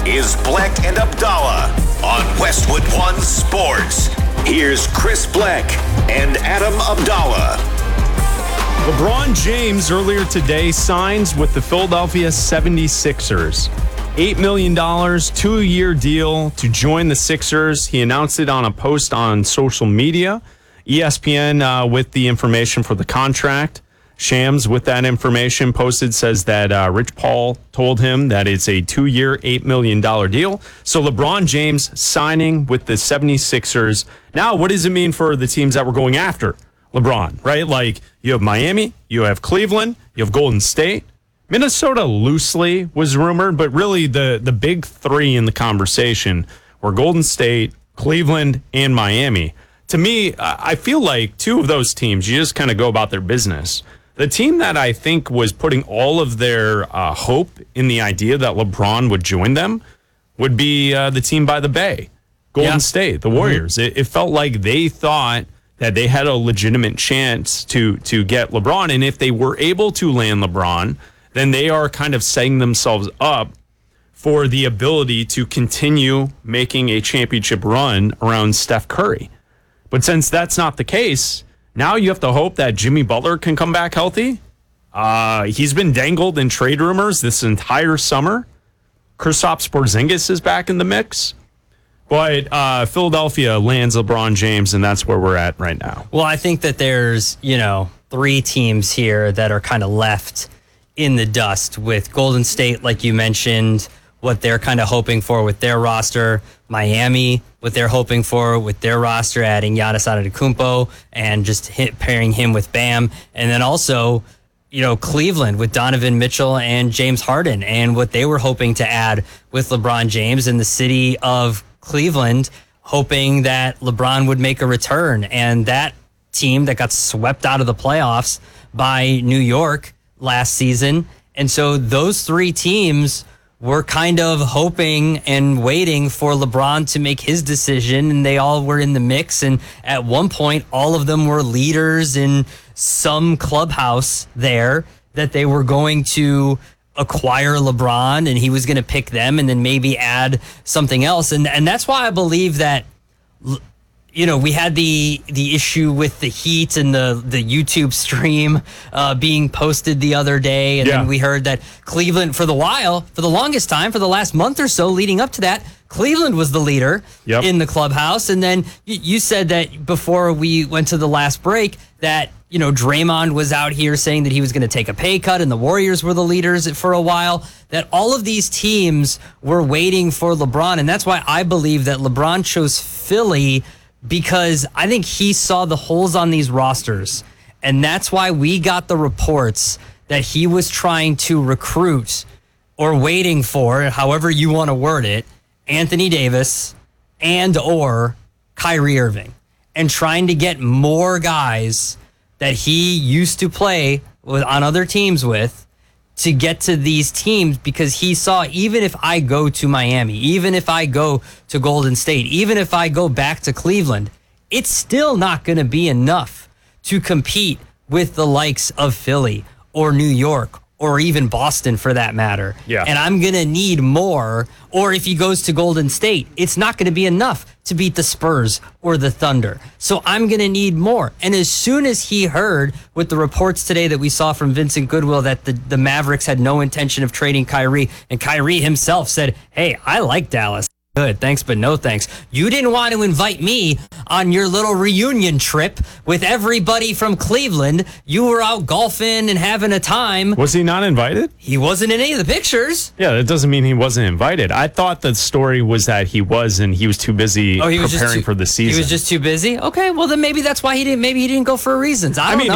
is Bleck and Abdallah on Westwood One Sports. Here's Chris Bleck and Adam Abdallah. LeBron James earlier today signs with the Philadelphia 76ers. $8 million, 2-year deal to join the Sixers. He announced it on a post on social media. ESPN with the information for the contract. Shams with that information posted says that Rich Paul told him that it's a 2-year, $8 million deal. So LeBron James signing with the 76ers. Now, what does it mean for the teams that we're going after LeBron, right? Like, you have Miami, you have Cleveland, you have Golden State. Minnesota loosely was rumored, but really the big three in the conversation were Golden State, Cleveland, and Miami. To me, I feel like two of those teams, you just kind of go about their business. The team that I think was putting all of their hope in the idea that LeBron would join them would be the team by the Bay, Golden State, the Warriors. Mm-hmm. It felt like they thought that they had a legitimate chance to get LeBron, and if they were able to land LeBron, then they are kind of setting themselves up for the ability to continue making a championship run around Steph Curry. But since that's not the case, now you have to hope that Jimmy Butler can come back healthy. He's been dangled in trade rumors this entire summer. Kristaps Porzingis is back in the mix. But Philadelphia lands LeBron James, and that's where we're at right now. Well, I think that there's, three teams here that are kind of left in the dust with Golden State, like you mentioned, what they're kind of hoping for with their roster. Miami, what they're hoping for with their roster, adding Giannis Antetokounmpo and just pairing him with Bam. And then also, Cleveland with Donovan Mitchell and James Harden and what they were hoping to add with LeBron James, in the city of Cleveland, hoping that LeBron would make a return. And that team that got swept out of the playoffs by New York last season. And so those three teams were kind of hoping and waiting for LeBron to make his decision, and they all were in the mix. And at one point, all of them were leaders in some clubhouse there that they were going to acquire LeBron, and he was going to pick them and then maybe add something else. And that's why I believe that, we had the issue with the Heat and the YouTube stream being posted the other day. And then we heard that Cleveland, for the longest time, for the last month or so leading up to that, Cleveland was the leader in the clubhouse. And then you said that before we went to the last break that, Draymond was out here saying that he was going to take a pay cut and the Warriors were the leaders for a while, that all of these teams were waiting for LeBron. And that's why I believe that LeBron chose Philly, because I think he saw the holes on these rosters. And that's why we got the reports that he was trying to recruit, or waiting for, however you want to word it, Anthony Davis and or Kyrie Irving, and trying to get more guys that he used to play on other teams with to get to these teams, because he saw, even if I go to Miami, even if I go to Golden State, even if I go back to Cleveland, it's still not going to be enough to compete with the likes of Philly or New York or even Boston, for that matter. Yeah. And I'm going to need more. Or if he goes to Golden State, it's not going to be enough to beat the Spurs or the Thunder. So I'm going to need more. And as soon as he heard with the reports today that we saw from Vincent Goodwill that the Mavericks had no intention of trading Kyrie, and Kyrie himself said, hey, I like Dallas. Good, thanks, but no thanks. You didn't want to invite me on your little reunion trip with everybody from Cleveland. You were out golfing and having a time. Was he not invited? He wasn't in any of the pictures. Yeah, that doesn't mean he wasn't invited. I thought the story was that he was, and he was too busy preparing for the season. He was just too busy? Okay, well then maybe that's why he didn't go for reasons. I mean,